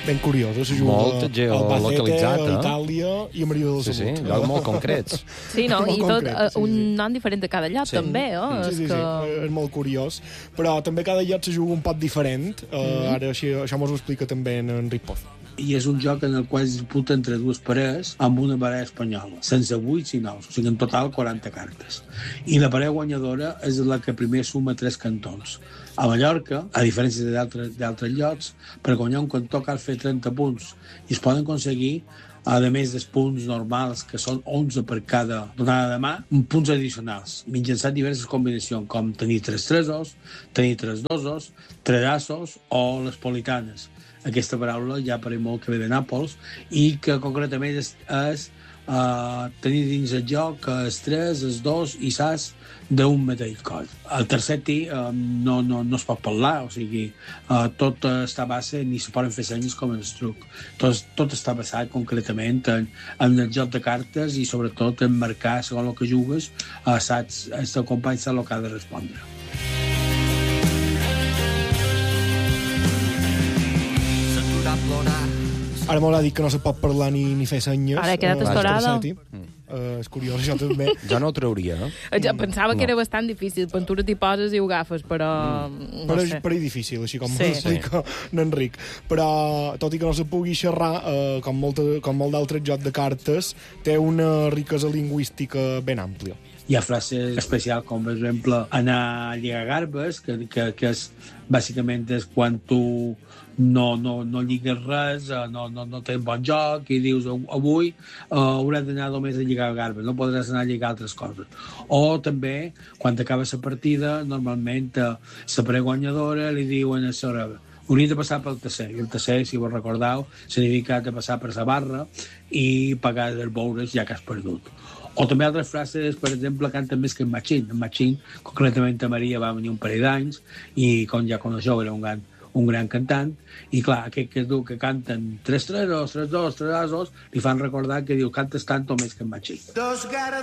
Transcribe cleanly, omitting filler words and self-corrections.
ben curiosa. Se juga Molt geolocalitzat, a Itàlia i a Maria de la Salut. Sí, llocs molt concrets. Sí, no? Molt I tot concret, sí, un sí. nom diferent de cada lloc, també, Sí, és molt curiós. Però també cada lloc se juga un poc diferent. Ara això mos ho explica també en Enric Poz. I és un joc en el qual es disputa entre dues parelles amb una baralla espanyola, sense 8 i 9, o sigui, en total 40 cartes. I la parella guanyadora és la que primer suma 3 cantons. A Mallorca, a diferència d'altres llocs, per guanyar un cantó cal fer 30 punts i es poden aconseguir, a més dels punts normals, que són 11 per cada donada de mà, punts addicionals, mitjançant diverses combinacions, com tenir 3 tresos, tenir 3 dosos, 3 assos o les politanes. Aquesta paraula ja apareix molt que ve de Nàpols i que concretament és tenir dins el joc els 3, els 2 i sas d'un mateix coll. El tercer tir no es pot parlar, o sigui, tot està a base, ni se poden fer senyes com en el truc. Tot està basat concretament en el joc de cartes i sobretot en marcar, segons el que jugues, saps, el teu company sap el que ha de respondre. Ara m'haurà dit que no se pot parlar ni fer senyes. Ara he quedat estorada. És curiós, això també. Jo no ho trauria, no? Jo pensava que era bastant difícil. Pintura t'hi poses i ho agafes, però... No sé. Però és difícil, així com m'explica n'Enric. Però, tot i que no se pugui xerrar, com molt d'altres jocs de cartes, té una riquesa lingüística ben àmplia. Hi ha frases especials, com per exemple anar a lligar garbes, que és, bàsicament és quan tu no lligues res, no tens bon joc i dius avui hauràs d'anar només a lligar garbes, no podràs anar a lligar altres coses. O també, quan acaba la partida, normalment la parella guanyadora li diuen a la hauria de passar pel tercer, i el tercer, si vos recordeu, significa de passar per la barra i pagar els boures ja que has perdut. O també altres frases, per exemple, canten més que en Machín. En Machín, concretament a Maria, va venir un parell d'anys i, com ja coneixeu, era un gran cantant, i clar, aquest que es diu que canten 3 tresos, 3 dos, 3 asos, li fan recordar que diu cantes tant o més que en Machín.